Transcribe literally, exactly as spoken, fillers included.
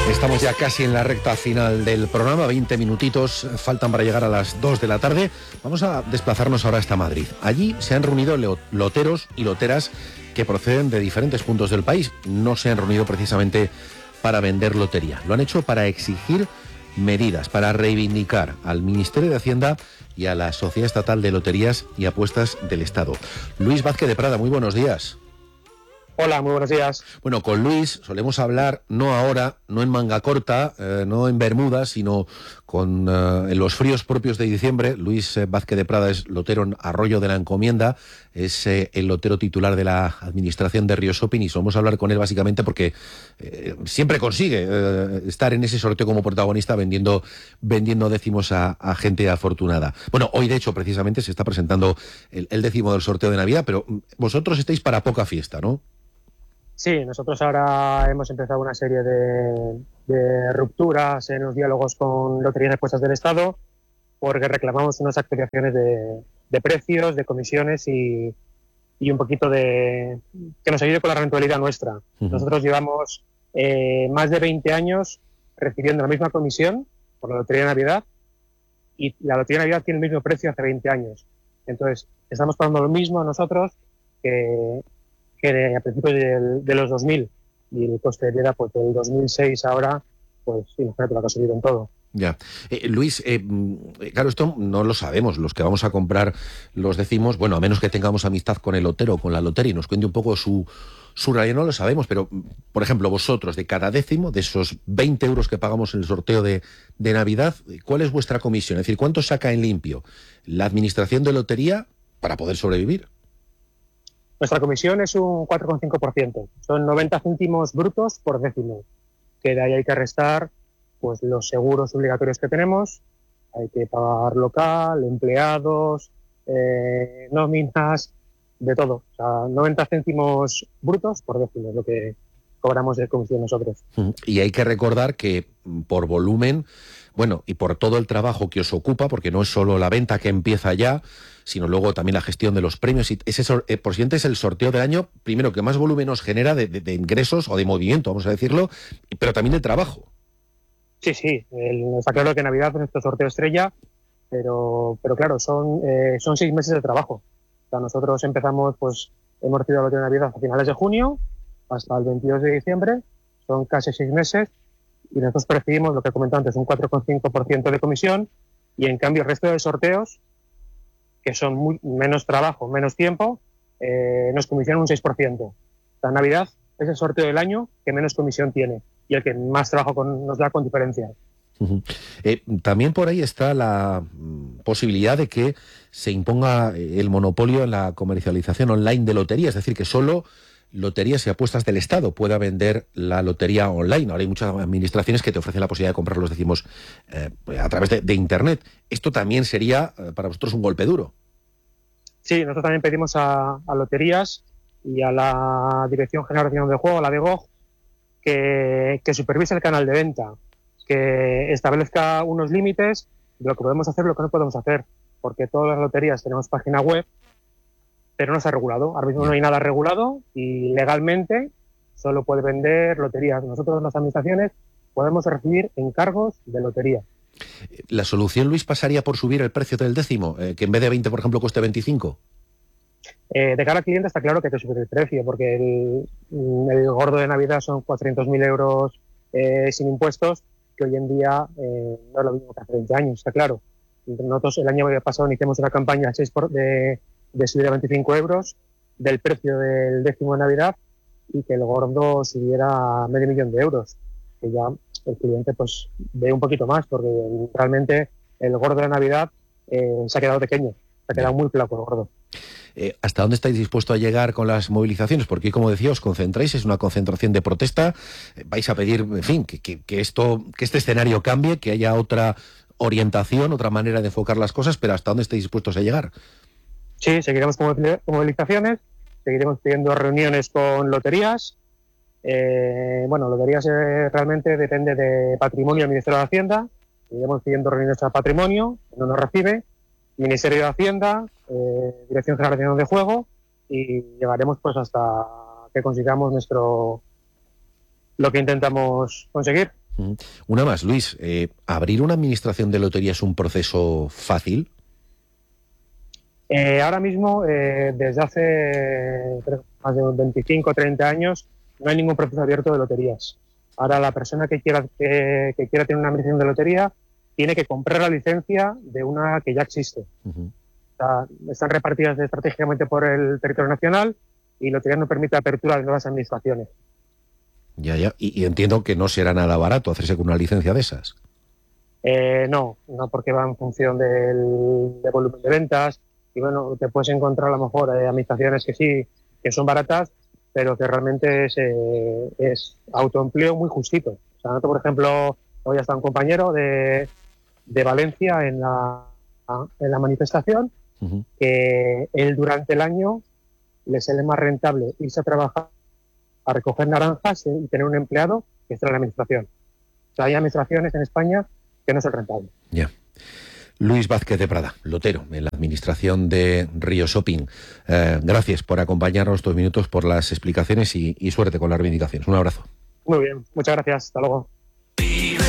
Estamos ya casi en la recta final del programa, veinte minutitos faltan para llegar a las dos de la tarde. Vamos a desplazarnos ahora hasta Madrid. Allí se han reunido loteros y loteras que proceden de diferentes puntos del país. No se han reunido precisamente para vender lotería. Lo han hecho para exigir medidas, para reivindicar al Ministerio de Hacienda y a la Sociedad Estatal de Loterías y Apuestas del Estado. Luis Vázquez de Prada, muy buenos días. Hola, muy buenos días. Bueno, con Luis solemos hablar no ahora, no en manga corta, eh, no en bermudas, sino con eh, en los fríos propios de diciembre. Luis eh, Vázquez de Prada es lotero en Arroyo de la Encomienda, es eh, el lotero titular de la Administración de Río Shopping y solemos hablar con él básicamente porque eh, siempre consigue eh, estar en ese sorteo como protagonista vendiendo, vendiendo décimos a, a gente afortunada. Bueno, hoy de hecho precisamente se está presentando el, el décimo del sorteo de Navidad, pero vosotros estáis para poca fiesta, ¿no? Sí, nosotros ahora hemos empezado una serie de, de rupturas en los diálogos con Loterías y Apuestas del Estado porque reclamamos unas actualizaciones de, de precios, de comisiones y, y un poquito de que nos ayude con la rentabilidad nuestra. Uh-huh. Nosotros llevamos eh, más de veinte años recibiendo la misma comisión por la Lotería de Navidad y la Lotería de Navidad tiene el mismo precio hace veinte años. Entonces, estamos pagando lo mismo a nosotros que... que a principios de, de los dos mil y el coste de vida pues del dos mil seis ahora pues imagínate lo que ha subido en todo. Ya. Eh, Luis, eh, claro, esto no lo sabemos, los que vamos a comprar los décimos, bueno, a menos que tengamos amistad con el lotero o con la lotería y nos cuente un poco su, su realidad, no lo sabemos, pero, por ejemplo, vosotros, de cada décimo, de esos veinte euros que pagamos en el sorteo de, de Navidad, ¿cuál es vuestra comisión? Es decir, ¿cuánto saca en limpio la Administración de Lotería para poder sobrevivir? Nuestra comisión es un cuatro coma cinco por ciento, son noventa céntimos brutos por décimo, que de ahí hay que restar pues los seguros obligatorios que tenemos, hay que pagar local, empleados, eh, nóminas, de todo. O sea, noventa céntimos brutos por décimo es lo que cobramos de comisión nosotros. Y hay que recordar que por volumen, bueno, y por todo el trabajo que os ocupa, porque no es solo la venta que empieza ya, sino luego también la gestión de los premios. Y ese, eh, por siguiente, es el sorteo del año, primero, que más volumen os genera de, de, de ingresos o de movimiento, vamos a decirlo, pero también de trabajo. Sí, sí, el, está claro que Navidad es nuestro sorteo estrella, pero, pero claro, son, eh, son seis meses de trabajo. O sea, nosotros empezamos, pues, hemos recibido la lotería de Navidad a finales de junio, hasta el veintidós de diciembre, son casi seis meses, y nosotros percibimos, lo que he comentado antes, un cuatro coma cinco por ciento de comisión, y en cambio el resto de sorteos, que son muy, menos trabajo, menos tiempo, eh, nos comisionan un seis por ciento. La Navidad es el sorteo del año que menos comisión tiene y el que más trabajo con, nos da con diferencia. Uh-huh. Eh, también por ahí está la mm, posibilidad de que se imponga el monopolio en la comercialización online de loterías, es decir, que solo Loterías y Apuestas del Estado pueda vender la lotería online. Ahora hay muchas administraciones que te ofrecen la posibilidad de comprar los décimos eh, a través de, de Internet. Esto también sería eh, para vosotros un golpe duro. Sí, nosotros también pedimos a, a Loterías y a la Dirección General de Juego, a la D G O G, que, que supervise el canal de venta, que establezca unos límites de lo que podemos hacer y lo que no podemos hacer, porque todas las loterías tenemos página web, pero no está regulado. Ahora mismo no hay nada regulado y legalmente solo puede vender loterías. Nosotros, las administraciones, podemos recibir encargos de lotería. ¿La solución, Luis, pasaría por subir el precio del décimo? Eh, que en vez de veinte, por ejemplo, cueste veinticinco. Eh, de cara al cliente está claro que hay que subir el precio, porque el, el gordo de Navidad son cuatrocientos mil euros eh, sin impuestos, que hoy en día eh, no es lo mismo que hace veinte años, está claro. Nosotros el año pasado iniciamos una campaña seis por, de... de subir a veinticinco euros del precio del décimo de Navidad y que el gordo subiera a medio millón de euros, que ya el cliente pues ve un poquito más, porque realmente el gordo de Navidad eh, se ha quedado pequeño, se ha quedado muy flaco el gordo. Eh, ¿Hasta dónde estáis dispuestos a llegar con las movilizaciones? Porque, como decía, os concentráis, es una concentración de protesta, eh, vais a pedir, en fin, que, que, que, esto, que este escenario cambie, que haya otra orientación, otra manera de enfocar las cosas, pero ¿hasta dónde estáis dispuestos a llegar? Sí, seguiremos con movilizaciones, seguiremos pidiendo reuniones con loterías. Eh, bueno, loterías eh, realmente depende de patrimonio del Ministerio de Hacienda. Seguiremos pidiendo reuniones a patrimonio, que no nos recibe, Ministerio de Hacienda, eh, Dirección General de Juego, y llegaremos pues hasta que consigamos nuestro lo que intentamos conseguir. Una más, Luis. Eh, ¿Abrir una administración de lotería es un proceso fácil? Eh, ahora mismo, eh, desde hace creo, más de veinticinco o treinta años, no hay ningún proceso abierto de loterías. Ahora la persona que quiera, que, que quiera tener una administración de lotería tiene que comprar la licencia de una que ya existe. Uh-huh. O sea, están repartidas estratégicamente por el territorio nacional y lotería no permite apertura de nuevas administraciones. Ya, ya. Y, y entiendo que no será nada barato hacerse con una licencia de esas. Eh, no, no, porque va en función del, del volumen de ventas. Y bueno, te puedes encontrar a lo mejor eh, administraciones que sí, que son baratas, pero que realmente es, eh, es autoempleo muy justito. O sea, nosotros, por ejemplo, hoy está un compañero de, de Valencia en la, en la manifestación, uh-huh. que él durante el año le sale más rentable irse a trabajar, a recoger naranjas y tener un empleado que estar en la administración. O sea, hay administraciones en España que no son rentables. Ya. Yeah. Luis Vázquez de Prada, lotero en la administración de Río Shopping. Eh, gracias por acompañarnos estos minutos, por las explicaciones y, y suerte con las reivindicaciones. Un abrazo. Muy bien, muchas gracias. Hasta luego.